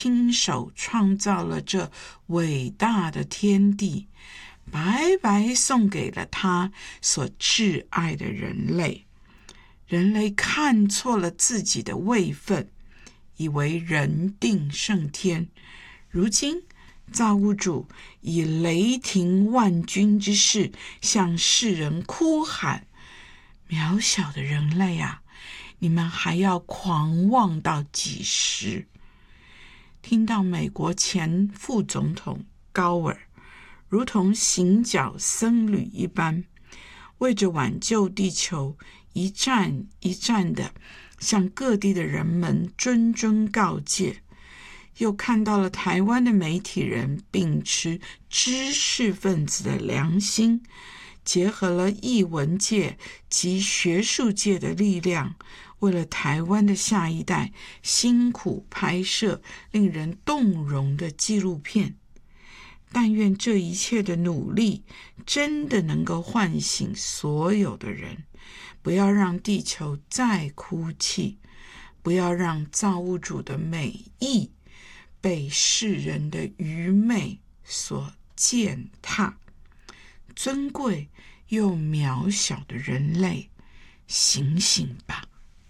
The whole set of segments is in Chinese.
亲手创造了这伟大的天地，白白送给了他所挚爱的人类。人类看错了自己的位分，以为人定胜天。如今造物主以雷霆万钧之势向世人哭喊：渺小的人类啊，你们还要狂妄到几时？听到美国前副总统高尔如同行脚僧侣一般，为着挽救地球，一站一站的向各地的人们谆谆告诫，又看到了台湾的媒体人秉持知识分子的良心，结合了艺文界及学术界的力量，为了台湾的下一代辛苦拍摄令人动容的纪录片。但愿这一切的努力真的能够唤醒所有的人，不要让地球再哭泣，不要让造物主的美意被世人的愚昧所践踏。尊贵又渺小的人类，醒醒吧！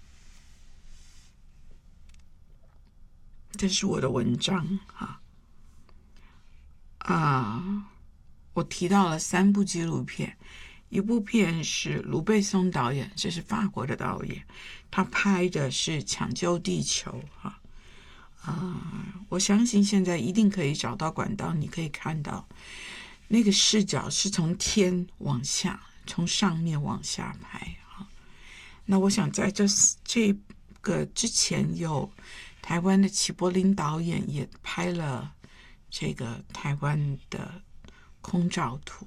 这是我的文章我提到了3部纪录片，一部片是卢贝松导演，这是法国的导演，他拍的是抢救地球我相信现在一定可以找到管道，你可以看到那个视角是从天往下，从上面往下拍那我想在这个之前，有台湾的齐柏林导演也拍了这个台湾的空照图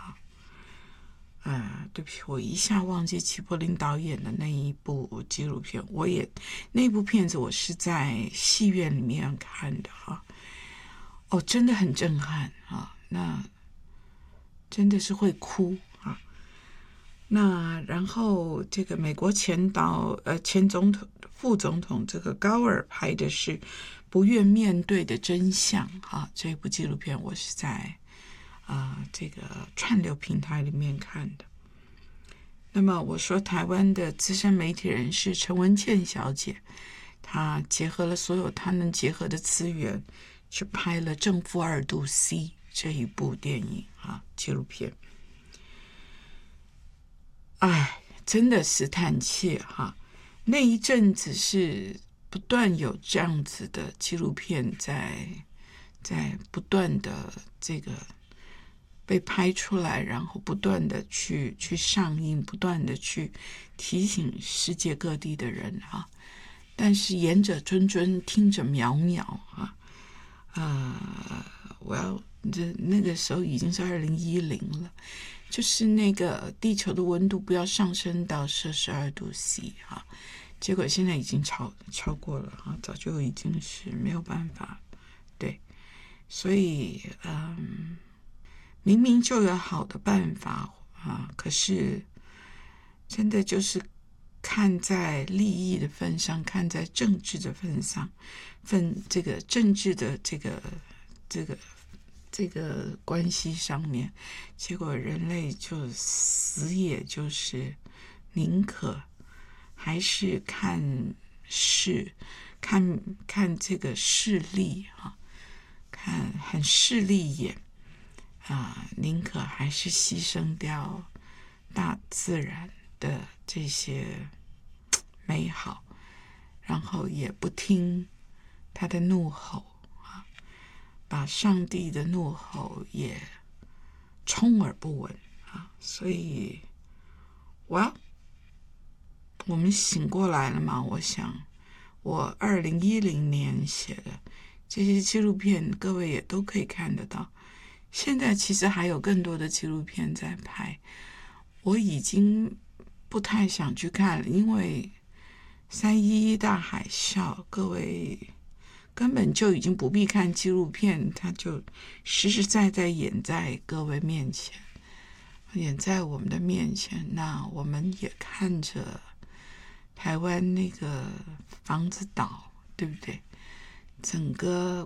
对不起，我一下忘记齐柏林导演的那一部纪录片，那部片子我是在戏院里面看的真的很震撼那真的是会哭那然后这个美国前总统、副总统这个高尔拍的是不愿面对的真相这部纪录片我是在这个串流平台里面看的。那么我说台湾的资深媒体人是陈文茜小姐，她结合了所有她能结合的资源，去拍了《正负2度 C》这一部电影纪录片。真的是叹气那一阵子是不断有这样子的纪录片在不断的这个被拍出来，然后不断的去上映，不断的去提醒世界各地的人但是言者谆谆，听者渺渺那个时候已经是2010了，就是那个地球的温度不要上升到摄氏2度 C 结果现在已经超过了早就已经是没有办法。对，所以明明就有好的办法可是真的就是看在利益的份上，看在政治的份上，这个政治的这个关系上面，结果人类就死，也就是宁可还是看这个势利看很势利眼宁可还是牺牲掉大自然的这些美好，然后也不听他的怒吼把上帝的怒吼也充耳不闻所以我们醒过来了嘛？我想我2010年写的这些纪录片各位也都可以看得到，现在其实还有更多的纪录片在拍，我已经不太想去看了，因为311大海啸，各位根本就已经不必看纪录片，它就实实在在演在各位面前，演在我们的面前。那我们也看着台湾那个房子倒，对不对？ 整个